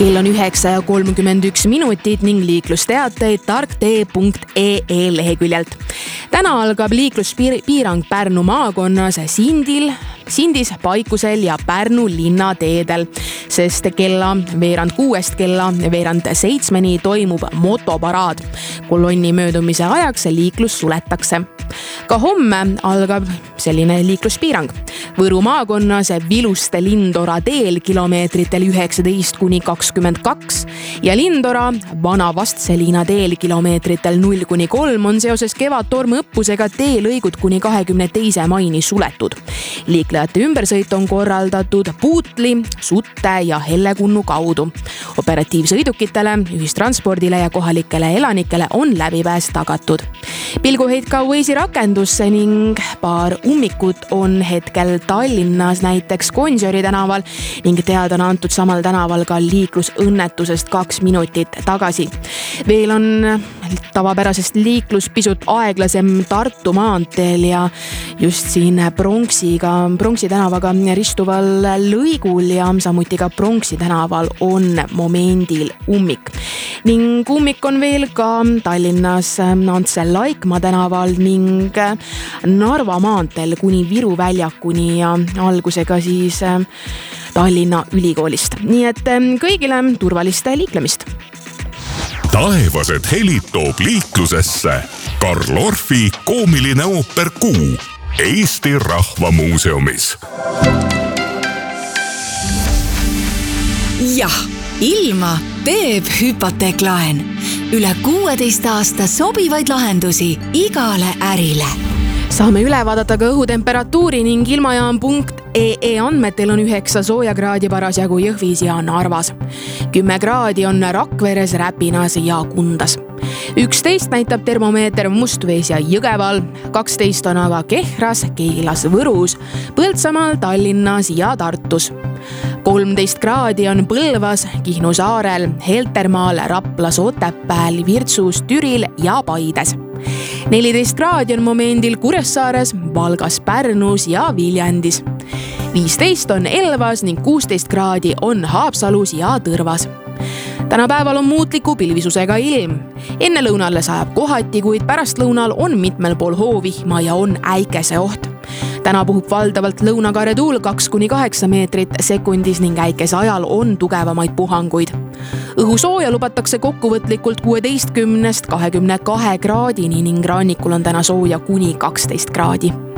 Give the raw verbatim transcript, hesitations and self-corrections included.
Kell on üheksa ja kolmkümmend üks minutit ning liiklusteateid tarktee punkt ee e leheküljelt. Täna algab liikluspiirang Pärnu maakonnas Sindil, Sindis, Paikusel ja Pärnu linnateedel, sest kella veerand kuuest kella veerand seitsmeni toimub motoparaad. Kolonni möödumise ajaks liiklus suletakse. Ka homme algab selline liikluspiirang. Võru maakonnas Viluste Lindora teel kilomeetritel üheksateist kuni kakskümmend kaks ja Lindora Vana Vastseliina teel kilomeetritel null kuni kolm on seoses kevadtormõppusega teelõigud kuni kahekümne teise maini suletud. Liiklejate ümbersõit on korraldatud Puutli, Sutte ja Hellekunnu kaudu. Operatiivsõidukitele, ühistranspordile ja kohalikele elanikele on läbipääs tagatud. Pilguheit ka Waze'i rakendusse ning paar ummikut on hetkel Tallinnas, näiteks Gonsiori tänaval ning teada on antud samal tänaval ka liiklusõnnetusest kaks minutit tagasi. Veel on tavapärasest liiklus pisut aeglasem Tartu maanteel ja just siin Pronksiga, Pronksi tänavaga ristuval lõigul ja samuti ka Pronksi tänaval on momendil ummik. Ning ummik on veel ka Tallinnas Ants Laikmaa tänaval ning Narva maanteel kuni Viru väljakuni ja algusega siis Tallinna Ülikoolist. Nii et kõigile turvalist liiklemist. Taevased helid toob liiklusesse Karl Orfi koomiline ooper Kuu Eesti Rahvamuuseumis. Jah, ilma teeb hüpoteeklaen. Üle kuueteist aasta sobivaid lahendusi igale ärile. Saame üle vaadata ka õhutemperatuuri ning ilmajaam punkt ee e andmetel on üheksa soojakraadi parasjagu Jõhvis ja Narvas. Kümme kraadi on Rakveres, Räpinas ja Kundas. üksteist näitab termomeeter Mustvees ja Jõgeval, kaksteist on aga Kehras, Keilas, Võrus, Põltsamaal, Tallinnas ja Tartus. kolmteist kraadi on Põlvas, Kihnu saarel, Heltermaal, Raplas, Otepääl, Virtsus, Türil ja Paides. neliteist kraadi on momendil Kuressaares, Valgas, Pärnus ja Viljandis. viisteist on Elvas ning kuusteist kraadi on Haapsalus ja Tõrvas. Täna päeval on muutliku pilvisusega ilm. Enne lõunale sajab kohati, kuid pärast lõunal on mitmel pool hoovihma ja on äikese oht. Täna puhub valdavalt lõunakarre tuul kaks kuni kaheksa meetrit sekundis ning äikese ajal on tugevamaid puhanguid. Õhusooja lubatakse kokkuvõtlikult kuueteistkümnest kahekümne kahe kraadini ning rannikul on täna sooja kuni kaksteist kraadi.